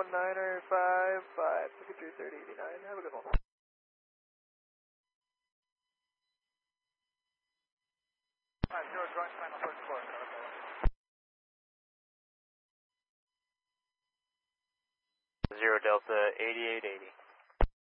19er55, ticket 3089, have a good one. 0 joint final search course, 0 Delta 8880.